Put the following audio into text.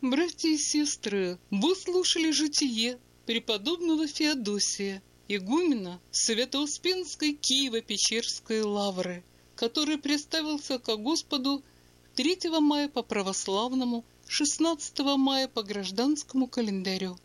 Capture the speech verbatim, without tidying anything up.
Братья и сестры, вы слушали житие преподобного Феодосия, игумена Свято-Успенской Киево-Печерской лавры, который представился ко Господу третьего мая по православному, шестнадцатого мая по гражданскому календарю.